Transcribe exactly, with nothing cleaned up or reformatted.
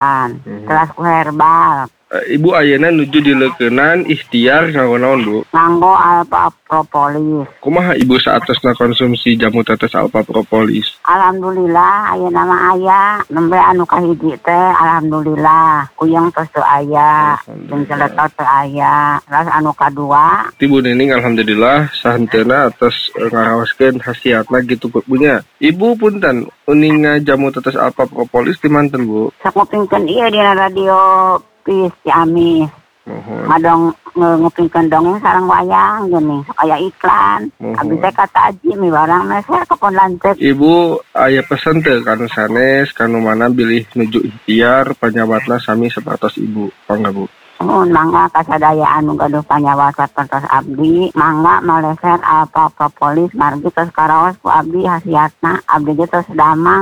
hmm. Teras ku herbal. Ibu ayeuna nuju dileukeunnan ikhtiar nganggo naon, Bu? Nganggo alfa propolis. Kumaha Ibu saatosna konsumsi jamu tetes alfa propolis? Alhamdulillah ayeuna mah aya, nembe anu kahiji teh alhamdulillah. Kuyang tos teu aya, jeung celetot teu aya. Terus anu kadua, Ibu Nining alhamdulillah sahenteuna atas e, ngaraoskeun khasiatna gitu punya. Ibu punten uninga jamu tetes alfa propolis di manten, Bu? sakupingkeun ieu dina radio Pis Ciamis. Mohon. Ngadong ngupingkeun dongeng sareng wayang geuning sok aya iklan. Abdi teh kata Aji mi barang meser kepon lanceuk. Ibu aya pesen teu kanu sanes kanu mana bilih nuju ikhtiar panyawatna sami sapertos Ibu. Pangga, Bu? Mun mangga kasadaya anu gaduh panyawat sapertos abdi, mangga maleser alfa propolis margi tos karaos ku abdi hasiatna, abdi ge tos damang.